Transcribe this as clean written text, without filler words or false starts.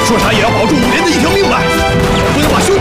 说啥也要保住5连的一条命吧，不能把兄